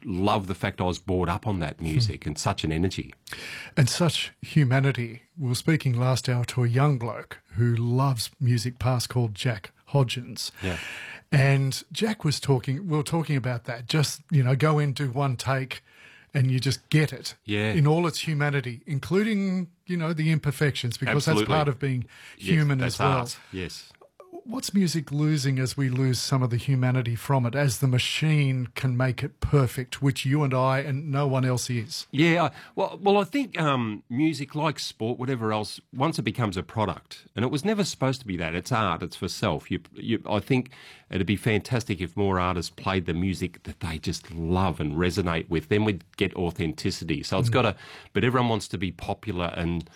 love the fact I was brought up on that music and such an energy. And such humanity. We were speaking last hour to a young bloke who loves music past called Jack Hodgins. Yeah. And Jack was talking, we were talking about that, just, go in, do one take, and you just get it in all its humanity, including, the imperfections, because that's part of being human as well. Art. Yes. What's music losing as we lose some of the humanity from it, as the machine can make it perfect, which you and I and no one else is? Yeah, well, I think music, like sport, whatever else, once it becomes a product, and it was never supposed to be that. It's art. It's for self. I think it'd be fantastic if more artists played the music that they just love and resonate with. Then we'd get authenticity. So it's got to, but everyone wants to be popular, and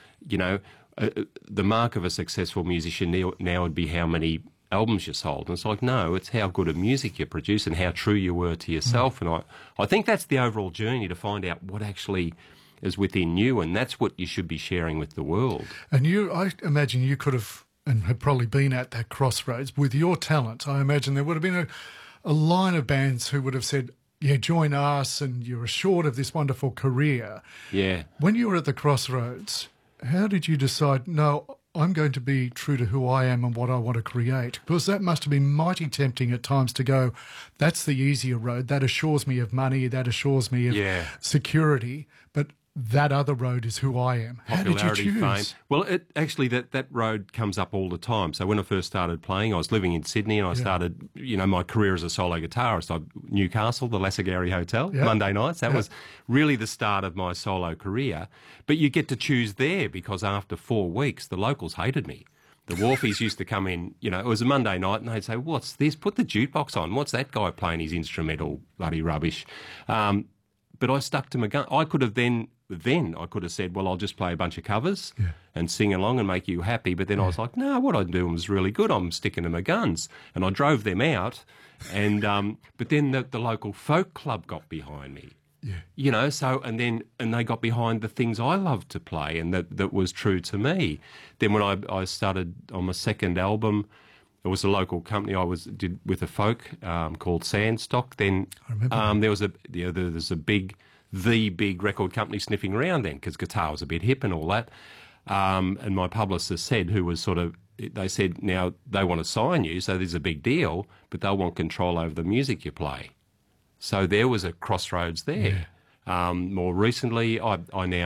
the mark of a successful musician now would be how many albums you sold. And it's like, no, it's how good of music you produce and how true you were to yourself. And I think that's the overall journey, to find out what actually is within you, and that's what you should be sharing with the world. And I imagine you could have, and have probably been at that crossroads with your talent. I imagine there would have been a line of bands who would have said, yeah, join us and you're assured of this wonderful career. Yeah. When you were at the crossroads, how did you decide, no, I'm going to be true to who I am and what I want to create? Because that must have been mighty tempting at times to go, that's the easier road. That assures me of money. That assures me of security. But that other road is who I am. How did you choose? Fame. Well, that road comes up all the time. So when I first started playing, I was living in Sydney, and I started, my career as a solo guitarist. Newcastle, the Lassagarry Hotel, Monday nights. That was really the start of my solo career. But you get to choose there, because after 4 weeks, the locals hated me. The Wharfies used to come in, it was a Monday night, and they'd say, what's this? Put the jukebox on. What's that guy playing his instrumental bloody rubbish? But I stuck to my gun. I could have then I could have said, well, I'll just play a bunch of covers and sing along and make you happy. But then I was like, no, what I'm doing was really good. I'm sticking to my guns. And I drove them out. And but then the local folk club got behind me. Yeah. So and they got behind the things I loved to play, and that was true to me. Then when I started on my second album, it was a local company I did with a folk called Sandstock. Then I remember there was there's the big record company sniffing around then, because guitar was a bit hip and all that. And my publicist said, they said, now they want to sign you, so there's a big deal, but they'll want control over the music you play. So there was a crossroads there. Yeah. More recently, I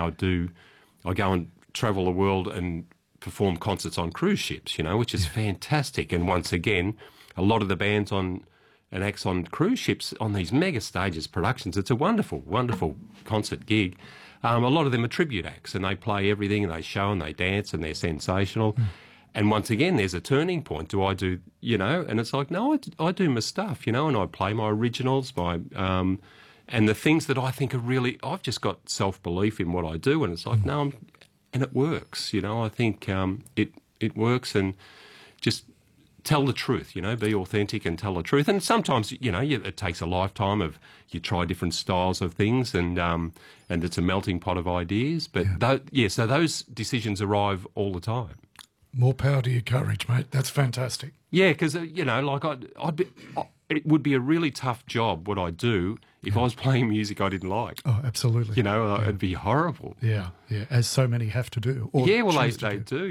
go and travel the world and perform concerts on cruise ships, which is fantastic. And once again, a lot of the bands and acts on cruise ships on these mega stages, productions, it's a wonderful, wonderful concert gig. A lot of them are tribute acts, and they play everything, and they show and they dance, and they're sensational. And once again, there's a turning point. Do I do, and it's like, no, I do my stuff, and I play my originals, and the things that I think are really, I've just got self-belief in what I do, and it's like, no, and it works, I think it works, and just tell the truth, be authentic and tell the truth. And sometimes, it takes a lifetime of, you try different styles of things, and it's a melting pot of ideas. But so those decisions arrive all the time. More power to your courage, mate. That's fantastic. Yeah, because, it would be a really tough job, what I do, if I was playing music I didn't like. Oh, absolutely. It'd be horrible. Yeah, as so many have to do. Or they do.